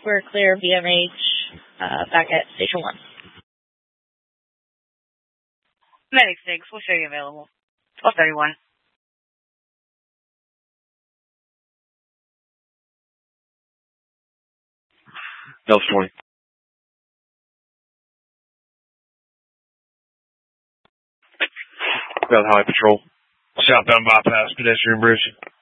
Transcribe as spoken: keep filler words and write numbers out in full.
we're clear of V M H uh, back at Station one. Medic six, we'll show you available. twelve thirty-one. Delta twenty. Valley High Patrol. Southbound bypass, pedestrian bridge.